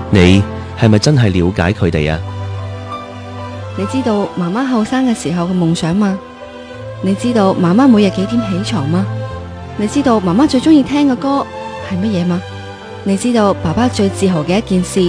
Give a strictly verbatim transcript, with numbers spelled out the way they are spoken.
你係咪真係了解佢哋啊？ 你知道媽媽後生嘅時候嘅夢想嗎？你知道媽媽每日幾點起床嗎？你知道媽媽最中意聽嘅歌係乜嘢嗎？你知道爸爸最自豪嘅一件事